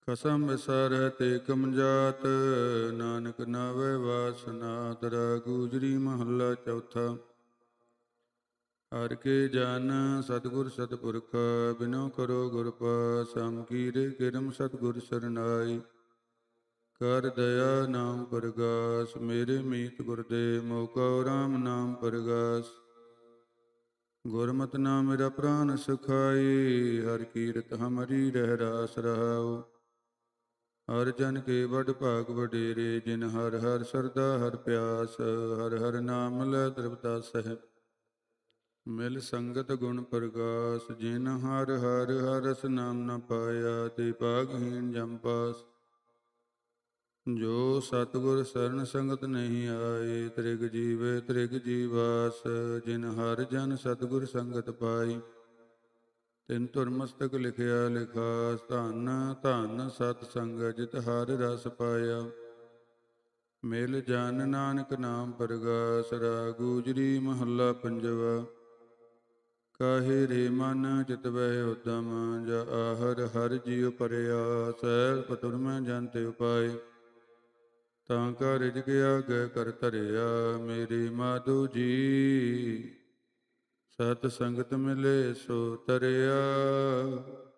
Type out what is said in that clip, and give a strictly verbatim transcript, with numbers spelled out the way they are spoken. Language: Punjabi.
ਖਸਮ ਵਿਸਰੈ ਤੇ ਕਮ ਜਾਤ, ਨਾਨਕ ਨਾਵੈ ਵਾਸਨਾ ਤਰਾ। ਗੂਜਰੀ ਮਹੱਲਾ ਚੌਥਾ। ਹਰਿ ਕੇ ਜਨ ਸਤਿਗੁਰ ਸਤਿਪੁਰਖ, ਬਿਨੋ ਕਰੋ ਗੁਰ ਪਾਸ। ਹਮ ਕੀਰੇ ਕਿਰਮ ਸਤਿਗੁਰ ਸਰਨਾਈ, ਕਰ ਦਇਆ ਨਾਮ ਪਰਗਾਸ। ਮੇਰੇ ਮੀਤ ਗੁਰਦੇ ਮੋਕਾ ਰਾਮ ਨਾਮ ਪਰਗਾਸ। ਗੁਰਮਤਿ ਨਾਮ ਮੇਰਾ ਪ੍ਰਾਨ ਸੁਖਾਈ, ਹਰਿ ਕੀਰਤ ਹਮਰੀ ਰਹਿ ਰਾਸ ਰਹਾਉ। ਹਰਿ ਜਨ ਕੇ ਵਡ ਭਾਗ ਵਡੇਰੇ, ਜਿਨ ਹਰਿ ਹਰਿ ਸਰਦਾ ਹਰਿ ਪਿਆਸ। ਹਰਿ ਹਰਿ ਨਾਮ ਲੈ ਤ੍ਰਿਪਤਾਸਹਿ, ਮਿਲ ਸੰਗਤ ਗੁਣ ਪ੍ਰਗਾਸ। ਜਿਨ ਹਰਿ ਹਰਿ ਹਰਿ ਰਸ ਨਾਮ ਨ ਪਾਇਆ, ਤੇ ਭਾਗਹੀਣ ਜਮ ਪਾਸ। ਜੋ ਸਤਿਗੁਰ ਸਰਨ ਸੰਗਤ ਨਹੀਂ ਆਏ, ਤ੍ਰਿਗ ਜੀਵੇ ਤ੍ਰਿਗ ਜੀਵਾਸ। ਜਿਨ ਹਰਿ ਜਨ ਸਤਿਗੁਰ ਸੰਗਤ ਪਾਈ, ਤਿਨ ਧੁਰ ਮਸਤਕ ਲਿਖਿਆ ਲਿਖਾਸ। ਧੰਨ ਧੰਨ ਸਤ ਸੰਗਤ ਜਿਤ ਹਰਿ ਰਸ ਪਾਇਆ, ਮਿਲ ਜਨ ਨਾਨਕ ਨਾਮ ਪਰਗਾਸ। ਰਾਗ ਗੂਜਰੀ ਮਹੱਲਾ ਪੰਜਵਾ। ਕਾਹੇ ਰੇ ਮਨ ਚਿਤ ਬਹਿ ਉਦਮ, ਜਾ ਆਹਰ ਹਰਿ ਜੀਉ ਪਰਿਆ। ਸੈਲ ਪਤੁਰ ਮੈਂ ਜਨ ਤੇ ਉਪਾਏ, ਤਾਂ ਕਾ ਰਿਜਕ ਆਗੇ ਕਰ ਧਰਿਆ। ਮੇਰੇ ਮਾਧੋ ਜੀ ਸਤ ਸੰਗਤ ਮਿਲੇ ਸੋ ਤਰਿਆ।